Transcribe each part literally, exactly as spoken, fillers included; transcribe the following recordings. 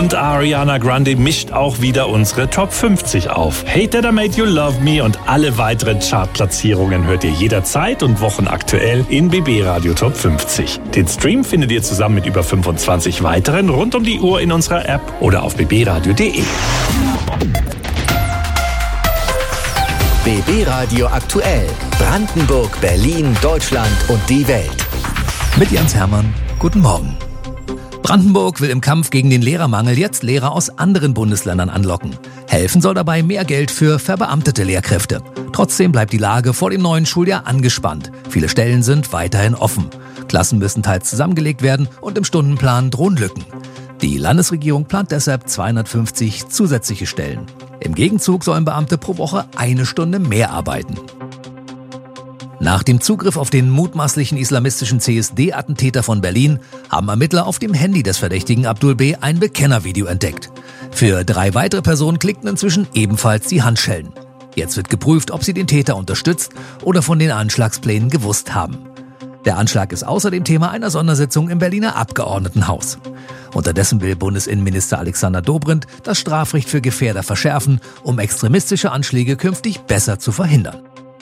Und Ariana Grande mischt auch wieder unsere Top fünfzig auf. Hate That I Made You Love Me und alle weiteren Chartplatzierungen hört ihr jederzeit und wochenaktuell in B B Radio Top fünfzig. Den Stream findet ihr zusammen mit über fünfundzwanzig weiteren rund um die Uhr in unserer App oder auf b b radio punkt d e. B B Radio aktuell. Brandenburg, Berlin, Deutschland und die Welt. Mit Jens Hermann. Guten Morgen. Brandenburg will im Kampf gegen den Lehrermangel jetzt Lehrer aus anderen Bundesländern anlocken. Helfen soll dabei mehr Geld für verbeamtete Lehrkräfte. Trotzdem bleibt die Lage vor dem neuen Schuljahr angespannt. Viele Stellen sind weiterhin offen. Klassen müssen teils zusammengelegt werden und im Stundenplan drohen Lücken. Die Landesregierung plant deshalb zweihundertfünfzig zusätzliche Stellen. Im Gegenzug sollen Beamte pro Woche eine Stunde mehr arbeiten. Nach dem Zugriff auf den mutmaßlichen islamistischen C S D-Attentäter von Berlin haben Ermittler auf dem Handy des Verdächtigen Abdul B. ein Bekennervideo entdeckt. Für drei weitere Personen klickten inzwischen ebenfalls die Handschellen. Jetzt wird geprüft, ob sie den Täter unterstützt oder von den Anschlagsplänen gewusst haben. Der Anschlag ist außerdem Thema einer Sondersitzung im Berliner Abgeordnetenhaus. Unterdessen will Bundesinnenminister Alexander Dobrindt das Strafrecht für Gefährder verschärfen, um extremistische Anschläge künftig besser zu verhindern.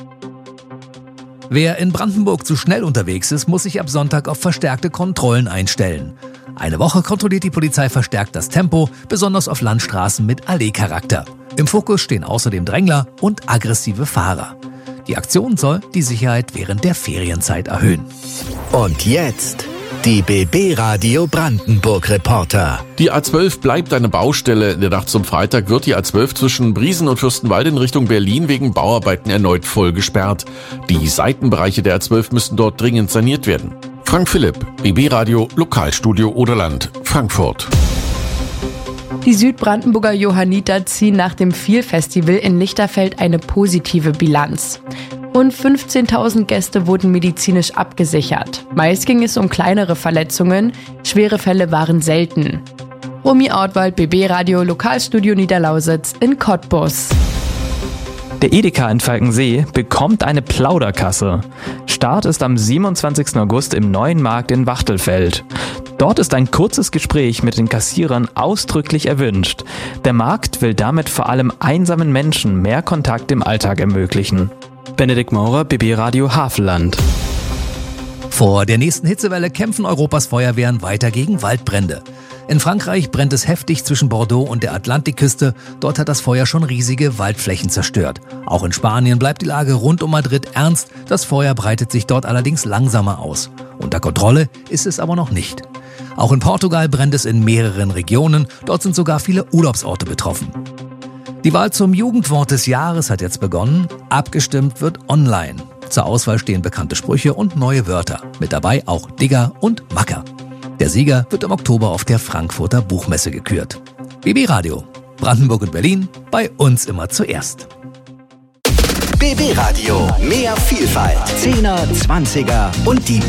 Wer in Brandenburg zu schnell unterwegs ist, muss sich ab Sonntag auf verstärkte Kontrollen einstellen. Eine Woche kontrolliert die Polizei verstärkt das Tempo, besonders auf Landstraßen mit Allee-Charakter. Im Fokus stehen außerdem Drängler und aggressive Fahrer. Die Aktion soll die Sicherheit während der Ferienzeit erhöhen. Und jetzt die B B Radio Brandenburg Reporter. Die A zwölf bleibt eine Baustelle. In der Nacht zum Freitag wird die A zwölf zwischen Briesen und Fürstenwalde in Richtung Berlin wegen Bauarbeiten erneut voll gesperrt. Die Seitenbereiche der A zwölf müssen dort dringend saniert werden. Frank Philipp, B B Radio Lokalstudio Oderland, Frankfurt. Die Südbrandenburger Johanniter ziehen nach dem Viel-Festival in Lichterfeld eine positive Bilanz. Rund fünfzehntausend Gäste wurden medizinisch abgesichert. Meist ging es um kleinere Verletzungen, schwere Fälle waren selten. Romy Ortwald, B B Radio Lokalstudio Niederlausitz in Cottbus. Der Edeka in Falkensee bekommt eine Plauderkasse. Start ist am siebenundzwanzigsten August im Neuen Markt in Wachtelfeld. Dort ist ein kurzes Gespräch mit den Kassierern ausdrücklich erwünscht. Der Markt will damit vor allem einsamen Menschen mehr Kontakt im Alltag ermöglichen. Benedikt Maurer, B B Radio Havelland. Vor der nächsten Hitzewelle kämpfen Europas Feuerwehren weiter gegen Waldbrände. In Frankreich brennt es heftig zwischen Bordeaux und der Atlantikküste. Dort hat das Feuer schon riesige Waldflächen zerstört. Auch in Spanien bleibt die Lage rund um Madrid ernst. Das Feuer breitet sich dort allerdings langsamer aus. Unter Kontrolle ist es aber noch nicht. Auch in Portugal brennt es in mehreren Regionen. Dort sind sogar viele Urlaubsorte betroffen. Die Wahl zum Jugendwort des Jahres hat jetzt begonnen. Abgestimmt wird online. Zur Auswahl stehen bekannte Sprüche und neue Wörter. Mit dabei auch Digger und Macker. Der Sieger wird im Oktober auf der Frankfurter Buchmesse gekürt. B B Radio, Brandenburg und Berlin, bei uns immer zuerst. B B Radio, mehr Vielfalt. Zehner, Zwanziger und die